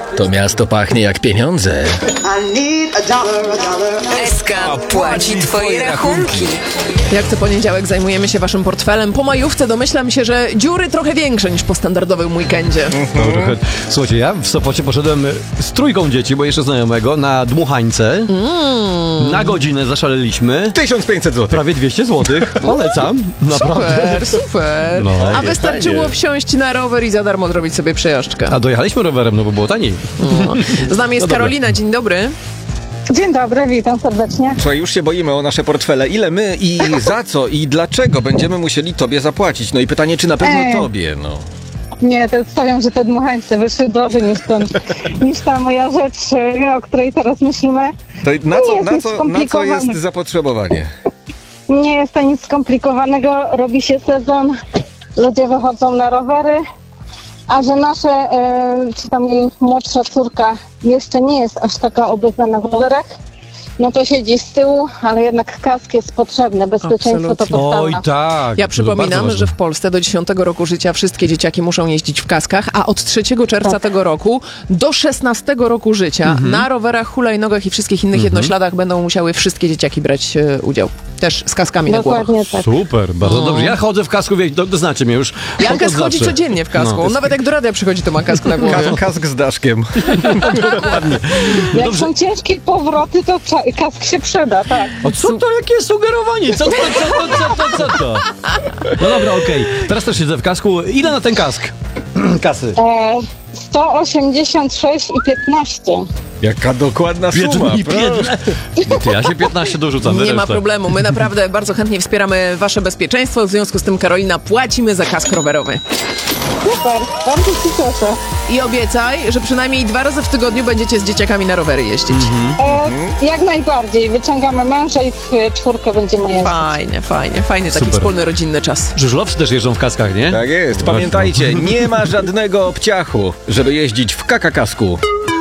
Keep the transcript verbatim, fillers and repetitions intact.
To miasto pachnie jak pieniądze. S K płaci twoje rachunki. Jak co poniedziałek zajmujemy się waszym portfelem. Po majówce domyślam się, że dziury trochę większe niż po standardowym weekendzie. No, trochę. Słuchajcie, ja w Sopocie poszedłem z trójką dzieci, bo jeszcze znajomego, na dmuchańce. Mm. Na godzinę zaszaleliśmy. tysiąc pięćset złotych. Prawie dwieście złotych. Polecam. Naprawdę. Super, super. No, A fajnie, wystarczyło fajnie. wsiąść na rower i za darmo zrobić sobie przejażdżkę. A dojechaliśmy rowerem, no bo było taniej. No. Z nami jest No dobra. Karolina, dzień dobry. Dzień dobry, witam serdecznie. Słuchaj, już się boimy o nasze portfele. Ile my i za co i dlaczego będziemy musieli tobie zapłacić? No i pytanie, czy na pewno Ej. tobie, no. Nie, to stawiam, że te dmuchańce wyszły drożej niż, ten, niż ta moja rzecz, e, o której teraz myślimy. To na Nie co, jest na nic co, na co skomplikowane. jest zapotrzebowanie? Nie jest to nic skomplikowanego, robi się sezon, ludzie wychodzą na rowery, a że nasze, e, czy tam jej młodsza córka jeszcze nie jest aż taka obytna na rowerach, no to siedzi z tyłu, ale jednak kask jest potrzebny, bezpieczeństwo to Absolutnie. podstawa. Oj, tak. Ja To przypominam, bardzo że w ważne. Polsce do dziesiątego roku życia wszystkie dzieciaki muszą jeździć w kaskach, a od trzeciego czerwca Tak. tego roku do szesnastego roku życia na rowerach, hulajnogach i wszystkich innych jednośladach będą musiały wszystkie dzieciaki brać e, udział. Też z kaskami na głowach. Dokładnie tak. Super, bardzo dobrze. Ja chodzę w kasku, wie, do, doznacie mnie już. Janka Od schodzi zawsze. codziennie w kasku. No. Nawet jak do radia przychodzi, to ma kask na głowie. Kask, kask z daszkiem. Jak Dobrze. są ciężkie powroty, to cza- kask się przyda, tak. O co to, jakie sugerowanie? Co to, co to, co to, co to? No dobra, okej. Teraz też siedzę w kasku. Ile na ten kask? Kasy. E, sto osiemdziesiąt sześć i piętnaście. Jaka dokładna suma. I piętnaście. Ty, ja się piętnaście dorzucam. Nie ma resztę. problemu. My naprawdę bardzo chętnie wspieramy wasze bezpieczeństwo. W związku z tym, Karolina, płacimy za kask rowerowy. Super, bardzo się cieszę. I obiecaj, że przynajmniej dwa razy w tygodniu będziecie z dzieciakami na rowery jeździć. E, jak najbardziej. Wyciągamy męża i w czwórkę będziemy jeździć. Fajnie, fajnie, fajny taki Super. wspólny rodzinny czas. Żużlowcy też jeżdżą w kaskach, nie? Tak jest. Pamiętajcie, nie ma żadnego obciachu, żeby jeździć w kakakasku.